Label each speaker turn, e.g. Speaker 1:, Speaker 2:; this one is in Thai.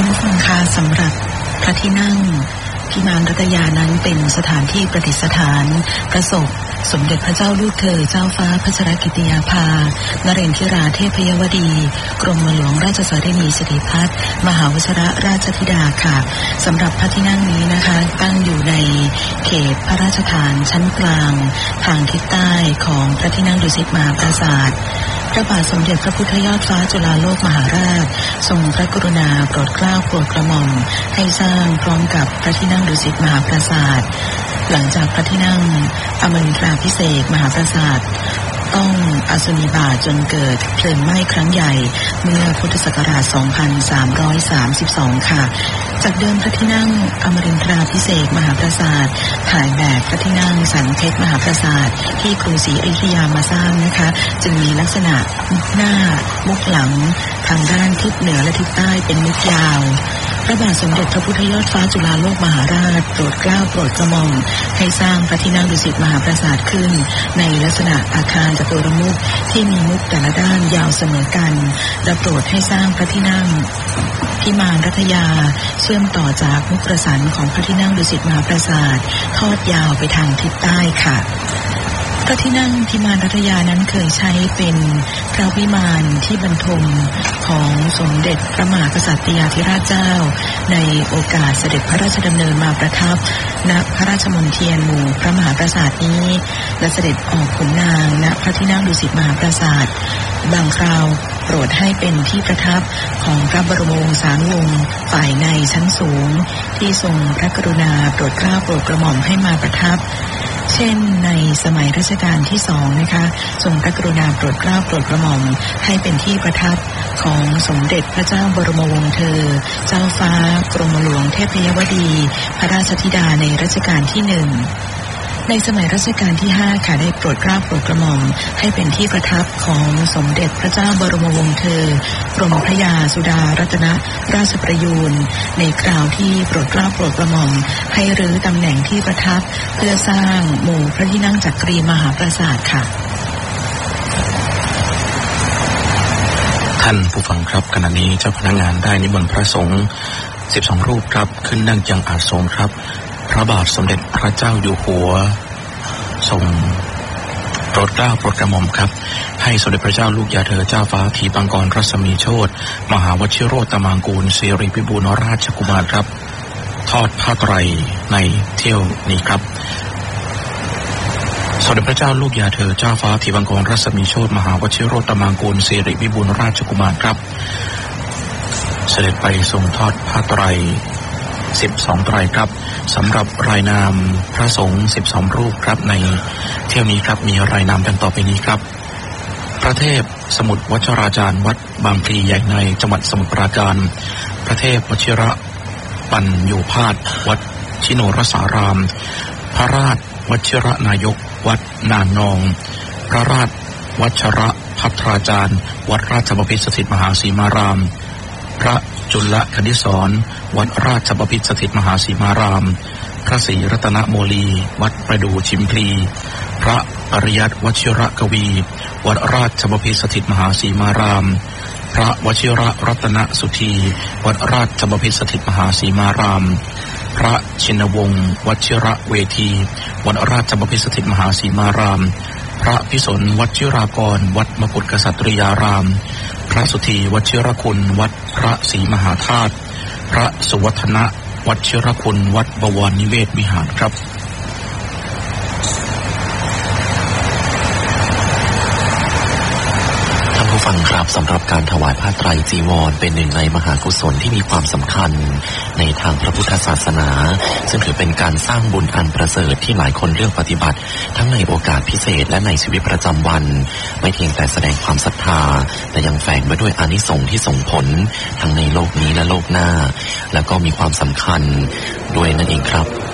Speaker 1: ผู้ฟังคะสำหรับพระที่นั่งพิมานรัตยานั้นเป็นสถานที่ประดิษฐานประสบสมเด็จพระเจ้าลูกเธอเจ้าฟ้าพัชรกิติยาภานเรนทิราเทพยวดีกรมหลวงราชสารินีสิริพัฒน์มหาวชิรราชธิดาค่ะสำหรับพระที่นั่งนี้นะคะตั้งอยู่ในเขตพระราชฐานชั้นกลางทางทิศใต้ของพระที่นั่งดุสิตมหาปราสาทพระบาทสมเด็จพระพุทธยอดฟ้าจุฬาโลกมหาราชทรงพระกรุณาโปรดเกล้าโปรดกระหม่อมให้สร้างพร้อมกับพระที่นั่งดุสิตมหาปราสาทหลังจากพระที่นั่งอมรินทราภิเษกมหาปราสาทต้องอสุนิบาตจนเกิดเพลิงไหม้ครั้งใหญ่เมื่อพุทธศักราช 2332 ค่ะจากเดิมพระที่นั่งอมรินทราภิเษกมหาปราสาทถ่ายแบบพระที่นั่งสันเพชรมหาปราสาทที่กรุงศรีอยุธยามาสร้างนะคะจึงมีลักษณะมุกหน้ามุกหลังทางด้านทิศเหนือและทิศใต้เป็นมุกยาวพระบาทสมเด็จพระพุทธยอดฟ้าจุฬาโลกมหาราชโปรดเกล้าโปรดกระหม่อมให้สร้างพระที่นั่งดุสิตมหาปราสาทขึ้นในลักษณะอาคารจตุรมุขที่มีมุกแต่ละด้านยาวเสมอกันและโปรดให้สร้างพระที่นั่งพิมานรัตยาเชื่อมต่อจากมุกประสันของพระที่นั่งดุสิตมหาปราสาททอดยาวไปทางทิศใต้ค่ะพระที่นั่งพิมานรัตยานั้นเคยใช้เป็นพระวิมานที่บรรทมของสมเด็จพระมหากษัตริยาธิราชเจ้าในโอกาสเสด็จพระราชดำเนินมาประทับณพระราชมณฑีหมู่พระมหาปราสาทนี้และเสด็จออกขุนนางณพระที่นั่งดุสิตมหาปราสาทบางคราวโปรดให้เป็นที่ประทับของพระบรมวงศานุวงศ์ฝ่ายในชั้นสูงที่ทรงพระกรุณาโปรดเกล้าโปรดกระหม่อมให้มาประทับเช่นในสมัยรัชกาลที่2นะคะทรงพระกรุณาโปรดเกล้าโปรดกระหม่อมให้เป็นที่ประทับของสมเด็จพระเจ้าบรมวงศ์เธอเจ้าฟ้ากรมหลวงเทพยวดีพระราชธิดาในรัชกาลที่1ในสมัยรัชกาลที่5ค่ะได้โปรดเกล้าโปรดกระหม่อมให้เป็นที่ประทับของสมเด็จพระเจ้าบรมวงศ์เธอกรมพระยาสุดารัตนราชประยูรในคราวที่โปรดเกล้าโปรดกระหม่อมให้รื้อตำแหน่งที่ประทับเพื่อสร้างหมู่พระที่นั่งจักรีมหาปราสาทค่ะ
Speaker 2: ท่านผู้ฟังครับขณะนี้เจ้าพนักงานได้นิมนต์พระสงฆ์12รูปครับขึ้นนั่งยังอาสมครับพระบาทสมเด็จพระเจ้าอยู่หัวทรงโปรดเกล้าโปรดกระหม่อมครับให้สมเด็จพระเจ้าลูกยาเธอเจ้าฟ้าธีปังกรรัศมีโชติมหาวชิโรตมังกูลสิริพิบูลราชกุมารครับทอดผ้าไตรในเที่ยวนี้ครับสมเด็จพระเจ้าลูกยาเธอเจ้าฟ้าธีปังกรรัศมีโชติมหาวชิโรตมังกูลสิริพิบูลราชกุมารครับเสด็จไปทรงทอดผ้าไตร12ไตรครับสำหรับรายนามพระสงฆ์12รูปครับในเที่ยวนี้ครับมีรายนามดังต่อไปนี้ครับพระเทพสมุทรวชราจารย์วัดบางพลีใหญ่ในจังหวัดสมุทรปราการพระเทพวชิระปัญโยภาสวัดชิโนรสารามพระราชวชิระนายกวัดนานนองพระราชวัชระภัทราจารย์วัดราชบพิตรสถิตมหาสีมารามพระจุลคณิศรวัดราชบพิตรสถิตมหาสีมารามพระศรีรัตนโมลีวัดประดู่ชิมพลีพระปริยัติวชิระกวีวัดราชบพิตรสถิตมหาสีมารามพระวชิระรัตนสุธีวัดราชบพิตรสถิตมหาสีมารามพระชินวงศ์วชิระเวทีวัดราชบพิตรสถิตมหาสีมารามพระพิสนวชิรากรวัดมกุฏกษัตริยารามพระสุธีวชิรคุณวัดพระศรีมหาธาตุพระสุวัฒนะวชิรคุณวัดบวรนิเวศวิหารครับ
Speaker 3: ฟังครับสำหรับการถวายผ้าไตรจีวรเป็นหนึ่งในมหากุศลที่มีความสำคัญในทางพระพุทธศาสนาซึ่งถือเป็นการสร้างบุญอันประเสริฐที่หลายคนเลือกปฏิบัติทั้งในโอกาสพิเศษและในชีวิตประจำวันไม่เพียงแต่แสดงความศรัทธาแต่ยังแฝงไว้ด้วยอานิสงส์ที่ส่งผลทั้งในโลกนี้และโลกหน้าและก็มีความสำคัญด้วยนั่นเองครับ